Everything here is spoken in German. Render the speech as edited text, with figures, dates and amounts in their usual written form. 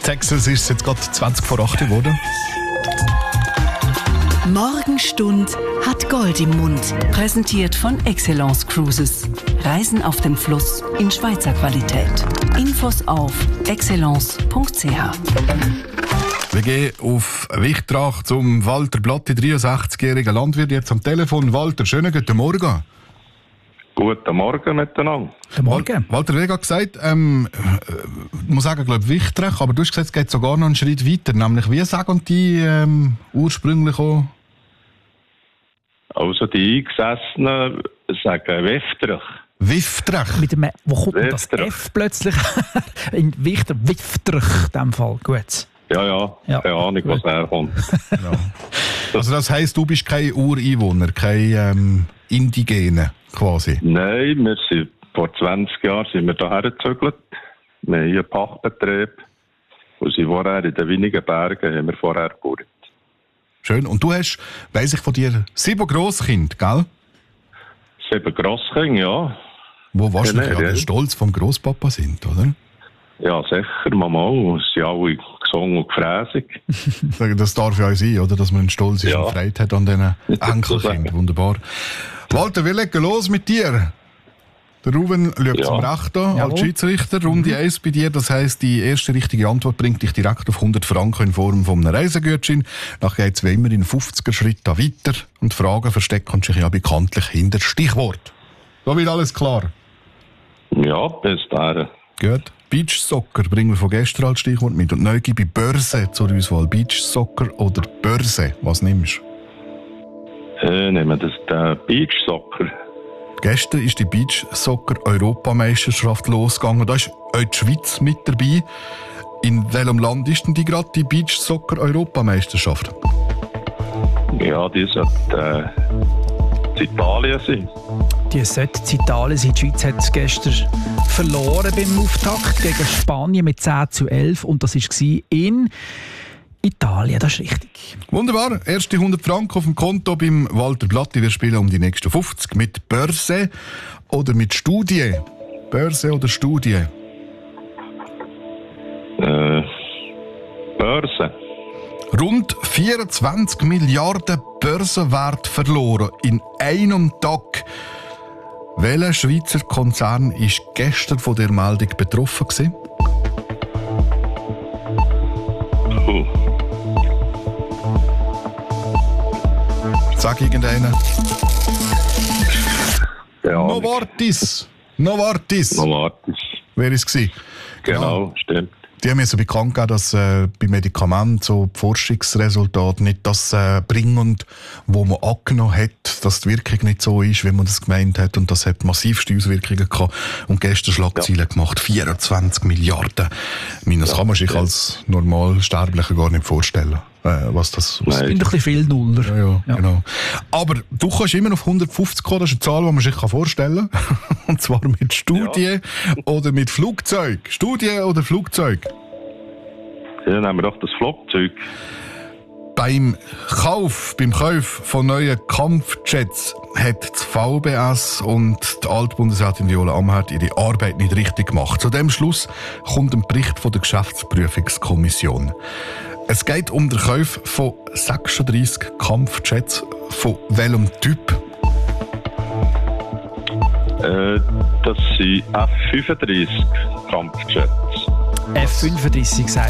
Texas ist es jetzt gerade 20 vor 8 geworden. Morgenstund hat Gold im Mund. Präsentiert von Excellence Cruises. Reisen auf dem Fluss in Schweizer Qualität. Infos auf excellence.ch. Wir gehen auf Wichtrach zum Walter Blatti, 63-jähriger Landwirt, jetzt am Telefon. Walter, schönen guten Morgen. Guten Morgen miteinander. Guten Morgen. Walter, wie gesagt, ich muss sagen, glaube Wichtrach, aber du hast gesagt, es geht sogar noch einen Schritt weiter. Nämlich, wie sagen die ursprünglich auch? Also die Eingesessenen sagen Wiftrach. Wiftrach? Mit dem, wo kommt denn das Wiftrach. F plötzlich? In Wiftrach, in dem Fall. Gut. Ja, keine Ahnung, was herkommt. Ja. Also das heisst, du bist kein Ureinwohner, kein Indigene quasi? Nein, wir sind vor 20 Jahren sind wir hierher gezögert. Wir haben hier einen Pachtbetrieb. Und sind vorher in den wenigen Bergen haben wir vorher gebaut. Schön. Und du hast, weiss ich von dir, 7 Grosskinder, gell? 7 Grosskinder, ja. Wo wahrscheinlich Genau, ja der ja. Stolz vom Grosspapa sind, oder? Ja, sicher, Mama. Und sie sind alle gesungen und gefräßig. Das darf ja auch sein, oder? Dass man stolz ist Ja. und Freude hat an diesen Enkelkindern. Wunderbar. Walter, wir legen los mit dir. Der Ruben schaut Ja. zum Rechten als Jawohl. Schiedsrichter. Runde 1 bei dir. Das heisst, die erste richtige Antwort bringt dich direkt auf 100 Franken in Form von einem Reisegutschein. Nachher geht es wie immer in 50er-Schritten weiter. Und Fragen verstecken sich ja bekanntlich hinter Stichwort. So wird alles klar. Ja, bis dahin. Gut. Beach Soccer bringen wir von gestern als Stichwort mit. Und neu gebe ich Börse zur Auswahl. Beach Soccer oder Börse? Was nimmst du? Nehmen wir den Beach Soccer. Gestern ist die Beach Soccer Europameisterschaft losgegangen. Da ist auch die Schweiz mit dabei. In welchem Land ist denn die Beach Soccer Europameisterschaft? Ja, die sollte in Italien sein. Die sollte in Italien sein. Die Schweiz hat gestern verloren beim Auftakt gegen Spanien mit 10:11. Und das war in Italien, das ist richtig. Wunderbar. Erste 100 Franken auf dem Konto beim Walter Blatti. Wir spielen um die nächsten 50 mit Börse oder mit Studie. Börse oder Studie? Börse. Rund 24 Milliarden Börsenwert verloren in einem Tag. Welcher Schweizer Konzern war gestern von der Meldung betroffen gewesen? Sag irgendeinen. Ja, Novartis. Novartis. Novartis. Wer war es? Genau, stimmt. Die haben so bekannt gegeben, dass bei Medikamenten so die Forschungsresultate nicht das bringen, wo man angenommen hat, dass die Wirkung nicht so ist, wie man das gemeint hat. Und das hat massivste Auswirkungen gehabt. Und gestern Schlagzeilen gemacht. 24 Milliarden. Das kann man sich als Normalsterblicher gar nicht vorstellen, was das Das sind doch ein bisschen viel Nuller. ja, genau. Aber du kannst immer auf 150 kommen. Das ist eine Zahl, die man sich vorstellen kann. Und zwar mit Studie oder mit Flugzeug. Studie oder Flugzeug? Dann nehmen wir doch das Flugzeug. Beim Kauf von neuen Kampfjets hat das VBS und die Altbundesrätin Viola Amherd ihre Arbeit nicht richtig gemacht. Zu dem Schluss kommt ein Bericht von der Geschäftsprüfungskommission. Es geht um den Kauf von 36 Kampfjets. Von welchem Typ? Das sind F-35 Kampfjets. F-35 sagt